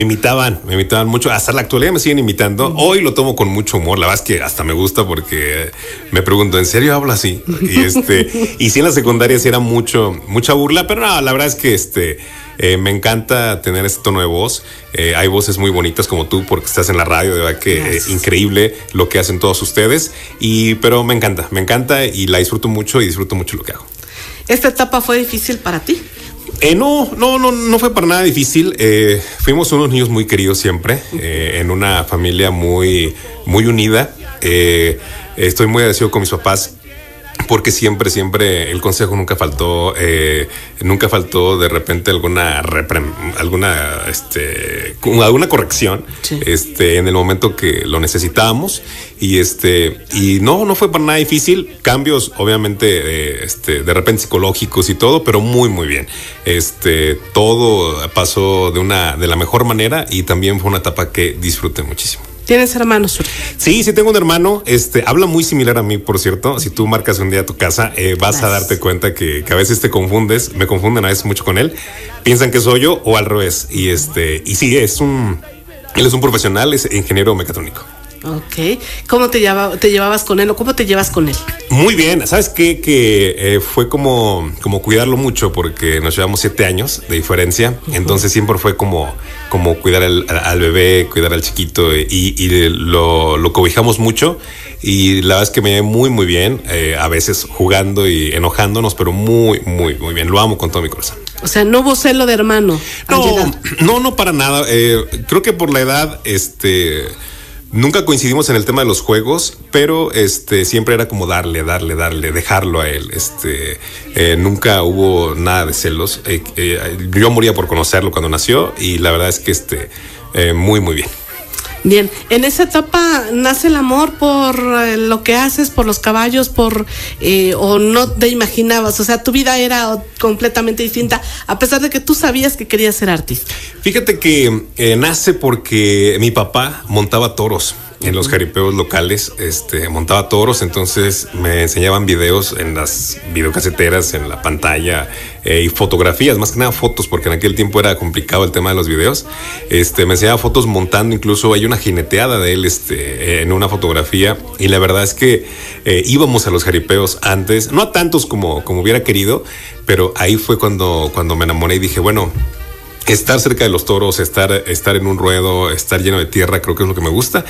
Me imitaban mucho, hasta la actualidad me siguen imitando. Hoy lo tomo con mucho humor, la verdad es que hasta me gusta porque me pregunto, ¿en serio hablo así? Y sí, en la secundaria sí era mucha burla, pero no, la verdad es que me encanta tener este tono de voz. Hay voces muy bonitas como tú porque estás en la radio, de verdad que increíble lo que hacen todos ustedes. Pero me encanta y la disfruto mucho y disfruto mucho lo que hago. ¿Esta etapa fue difícil para ti? No fue para nada difícil. Fuimos unos niños muy queridos siempre, en una familia muy unida. Estoy muy agradecido con mis papás porque siempre el consejo nunca faltó de repente alguna corrección, sí, en el momento que lo necesitábamos y no fue para nada difícil. Cambios obviamente de repente psicológicos y todo, pero muy bien. Todo pasó de la mejor manera y también fue una etapa que disfruté muchísimo. ¿Tienes hermanos? Sí, tengo un hermano, habla muy similar a mí, por cierto. Si tú marcas un día tu casa, vas a darte cuenta que a veces me confunden a veces mucho con él. Piensan que soy yo o al revés. Y sí, él es un profesional, es ingeniero mecatrónico. Ok. ¿Cómo te llevabas con él o cómo te llevas con él? Muy bien. ¿Sabes qué? Que fue como cuidarlo mucho porque nos llevamos 7 años de diferencia. Uh-huh. Entonces siempre fue como cuidar al bebé, cuidar al chiquito y lo cobijamos mucho. Y la verdad es que me llevé muy bien, a veces jugando y enojándonos, pero muy bien. Lo amo con todo mi corazón. O sea, no hubo celo de hermano. No, para nada. Creo que por la edad, nunca coincidimos en el tema de los juegos, pero siempre era como darle, dejarlo a él. Nunca hubo nada de celos. Yo moría por conocerlo cuando nació y la verdad es que muy bien. Bien, en esa etapa nace el amor por lo que haces, por los caballos, o no te imaginabas, o sea, tu vida era completamente distinta, a pesar de que tú sabías que querías ser artista. Fíjate que nace porque mi papá montaba toros en los jaripeos locales, montaba toros, entonces me enseñaban videos en las videocaseteras, en la pantalla, y fotografías, más que nada fotos, porque en aquel tiempo era complicado el tema de los videos. Me enseñaba fotos montando, incluso hay una jineteada de él en una fotografía, y la verdad es que íbamos a los jaripeos antes, no a tantos como hubiera querido, pero ahí fue cuando me enamoré y dije, bueno, estar cerca de los toros, estar en un ruedo, estar lleno de tierra, creo que es lo que me gusta.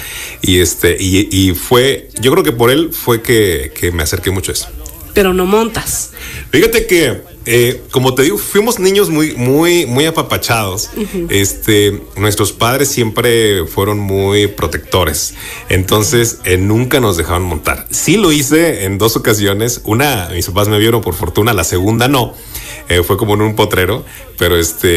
Y fue, yo creo que por él fue que me acerqué mucho a eso. Pero no montas. Fíjate que, como te digo, fuimos niños muy apapachados. Uh-huh. Nuestros padres siempre fueron muy protectores. Entonces, nunca nos dejaban montar. Sí lo hice en 2 ocasiones. Una, mis papás me vieron por fortuna, la segunda no. Fue como en un potrero, pero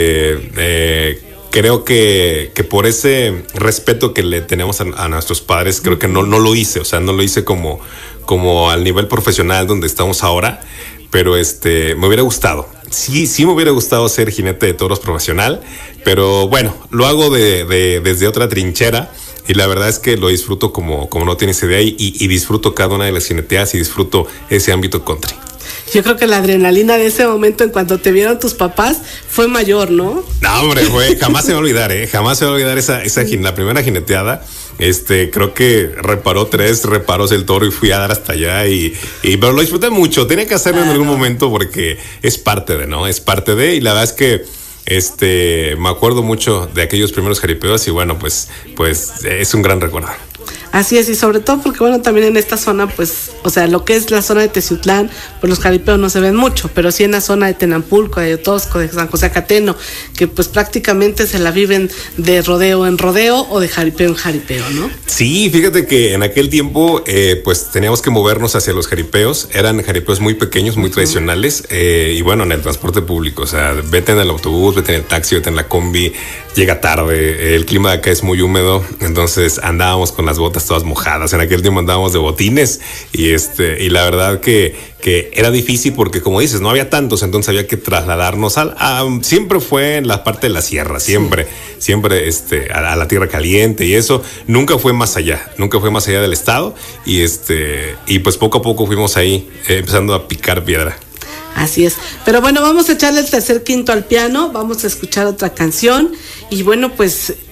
creo que por ese respeto que le tenemos a nuestros padres, creo que no lo hice, o sea, no lo hice como al nivel profesional donde estamos ahora, pero me hubiera gustado. Sí me hubiera gustado ser jinete de toros profesional, pero bueno, lo hago desde otra trinchera. Y la verdad es que lo disfruto como no tienes idea y disfruto cada una de las jineteadas y disfruto ese ámbito country. Yo creo que la adrenalina de ese momento en cuanto te vieron tus papás fue mayor, ¿no? No, hombre, jamás se va a olvidar, jamás se va a olvidar la primera jineteada. Creo que reparó 3 reparos el toro y fui a dar hasta allá pero lo disfruté mucho. Tenía que hacerlo en algún momento porque es parte de, y la verdad es que me acuerdo mucho de aquellos primeros jaripeos y bueno, pues es un gran recuerdo. Así es, y sobre todo porque bueno, también en esta zona, pues, o sea, lo que es la zona de Teciutlán, pues los jaripeos no se ven mucho, pero sí en la zona de Tenampulco, de Otosco, de San José Acateno, que pues prácticamente se la viven de rodeo en rodeo o de jaripeo en jaripeo, ¿no? Sí, fíjate que en aquel tiempo, pues teníamos que movernos hacia los jaripeos, eran jaripeos muy pequeños, muy tradicionales, y bueno, en el transporte público, o sea, vete en el autobús, vete en el taxi, vete en la combi, llega tarde, el clima de acá es muy húmedo, entonces andábamos con las botas todas mojadas. En aquel tiempo andábamos de botines y la verdad que era difícil porque, como dices, no había tantos, entonces había que trasladarnos siempre fue en la parte de la sierra, siempre a la tierra caliente y eso, nunca fue más allá del estado y pues poco a poco fuimos ahí empezando a picar piedra. Así es, pero bueno, vamos a echarle el tercer quinto al piano, vamos a escuchar otra canción y bueno, pues